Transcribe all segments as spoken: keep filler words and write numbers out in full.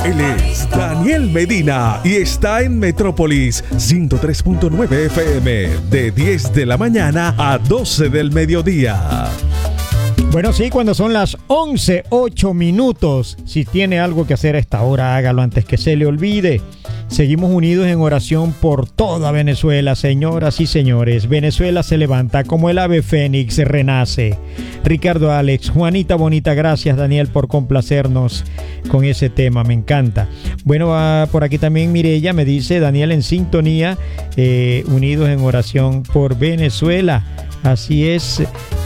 Él es Daniel Medina y está en Metrópolis ciento tres punto nueve F M de diez de la mañana a doce del mediodía. Bueno, sí, cuando son las once, ocho minutos. Si tiene algo que hacer a esta hora, hágalo antes que se le olvide. Seguimos unidos en oración por toda Venezuela, señoras y señores. Venezuela se levanta como el ave fénix, renace. Ricardo Alex, Juanita Bonita, gracias Daniel por complacernos con ese tema, me encanta. Bueno, uh, por aquí también Mireya me dice, Daniel en sintonía, eh, unidos en oración por Venezuela. Así es,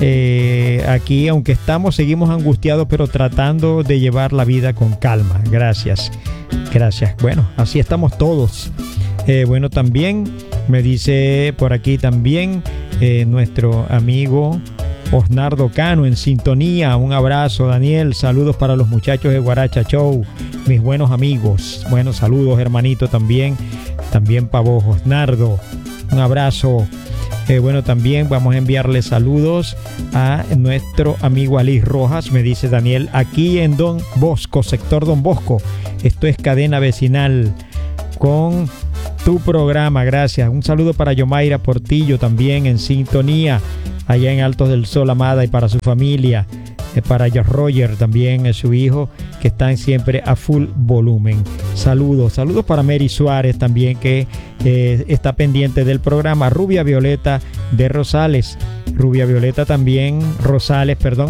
eh, aquí aunque estamos, seguimos angustiados, pero tratando de llevar la vida con calma. Gracias, gracias. Bueno, así estamos todos. Eh, bueno, también me dice por aquí también eh, nuestro amigo Osnardo Cano en sintonía. Un abrazo, Daniel. Saludos para los muchachos de Guaracha Show, mis buenos amigos. Buenos saludos, hermanito, también. También para vos, Osnardo. Un abrazo. Eh, bueno, también vamos a enviarle saludos a nuestro amigo Alice Rojas. Me dice Daniel, aquí en Don Bosco, sector Don Bosco. Esto es cadena vecinal con tu programa. Gracias. Un saludo para Yomaira Portillo también en sintonía allá en Altos del Sol, Amada, y para su familia. Eh, para Roger también, eh, su hijo, que están siempre a full volumen. Saludos, saludos para Mary Suárez también, que eh, está pendiente del programa. Rubia Violeta de Rosales, Rubia Violeta también, Rosales, perdón,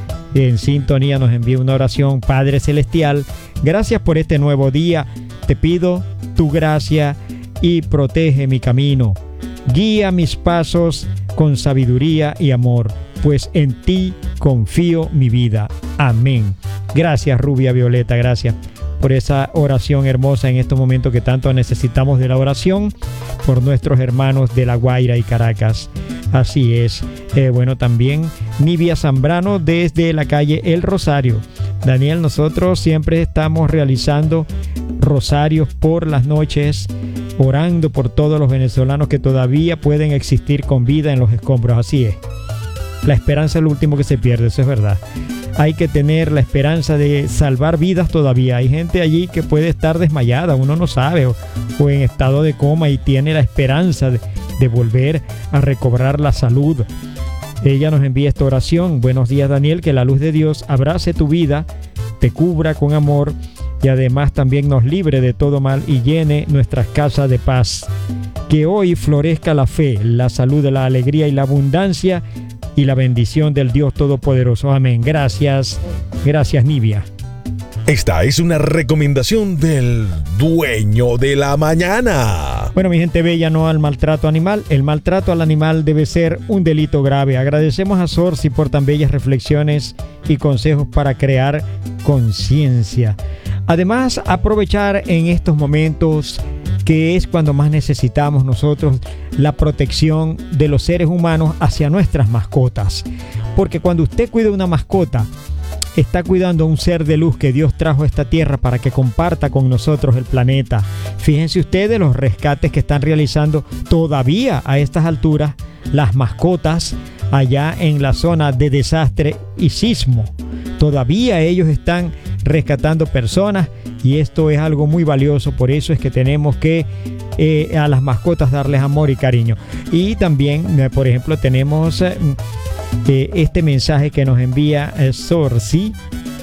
en sintonía nos envía una oración. Padre Celestial, gracias por este nuevo día. Te pido tu gracia y protege mi camino. Guía mis pasos con sabiduría y amor, pues en ti confío mi vida. Amén. Gracias, Rubia Violeta, gracias por esa oración hermosa en estos momentos que tanto necesitamos de la oración por nuestros hermanos de La Guaira y Caracas. Así es. Eh, bueno, también Nivia Zambrano desde la calle El Rosario. Daniel, nosotros siempre estamos realizando rosarios por las noches, orando por todos los venezolanos que todavía pueden existir con vida en los escombros. Así es. La esperanza es lo último que se pierde, eso es verdad. Hay que tener la esperanza de salvar vidas todavía. Hay gente allí que puede estar desmayada, uno no sabe, o, o en estado de coma, y tiene la esperanza de, de volver a recobrar la salud. Ella nos envía esta oración. Buenos días, Daniel, que la luz de Dios abrace tu vida, te cubra con amor y además también nos libre de todo mal y llene nuestras casas de paz. Que hoy florezca la fe, la salud, la alegría y la abundancia y la bendición del Dios Todopoderoso. Amén. Gracias, gracias, Nivia. Esta es una recomendación del dueño de la mañana. Bueno, mi gente bella, no al maltrato animal. El maltrato al animal debe ser un delito grave. Agradecemos a Sorsi por tan bellas reflexiones y consejos para crear conciencia. Además, aprovechar en estos momentos que es cuando más necesitamos nosotros la protección de los seres humanos hacia nuestras mascotas. Porque cuando usted cuida una mascota, está cuidando a un ser de luz que Dios trajo a esta tierra para que comparta con nosotros el planeta. Fíjense ustedes los rescates que están realizando todavía a estas alturas las mascotas allá en la zona de desastre y sismo. Todavía ellos están rescatando personas y esto es algo muy valioso. Por eso es que tenemos que eh, a las mascotas darles amor y cariño. Y también, eh, por ejemplo, tenemos eh, eh, este mensaje que nos envía eh, Sorsi.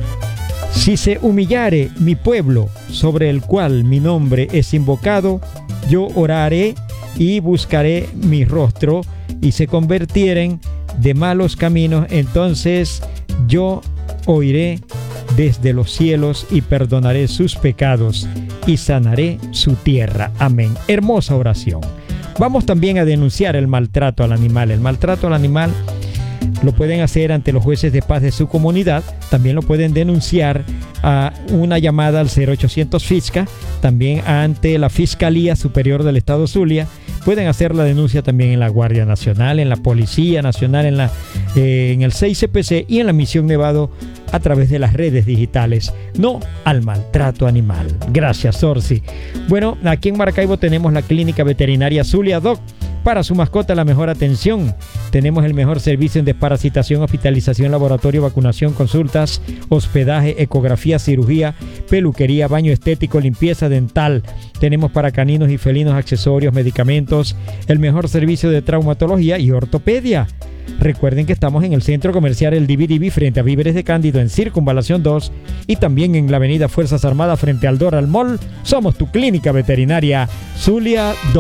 Si se humillare mi pueblo, sobre el cual mi nombre es invocado, yo oraré y buscaré mi rostro, y se convirtieren de malos caminos, entonces yo oiré desde los cielos y perdonaré sus pecados y sanaré su tierra. Amén. Hermosa oración. Vamos también a denunciar el maltrato al animal. El maltrato al animal lo pueden hacer ante los jueces de paz de su comunidad. También lo pueden denunciar a una llamada al cero ochocientos Fisca, también ante la Fiscalía Superior del Estado Zulia. Pueden hacer la denuncia también en la Guardia Nacional, en la Policía Nacional, en, la, eh, en el C I C P C y en la Misión Nevado a través de las redes digitales. No al maltrato animal. Gracias, Sorsi. Bueno, aquí en Maracaibo tenemos la Clínica Veterinaria Zulia Doc. Para su mascota, la mejor atención. Tenemos el mejor servicio en desparasitación, hospitalización, laboratorio, vacunación, consultas, hospedaje, ecografía, cirugía, peluquería, baño estético, limpieza dental. Tenemos para caninos y felinos accesorios, medicamentos, el mejor servicio de traumatología y ortopedia. Recuerden que estamos en el Centro Comercial El Divi Divi frente a Víveres de Cándido en Circunvalación dos y también en la Avenida Fuerzas Armadas frente al Doral Mall. Somos tu clínica veterinaria Zulia dos.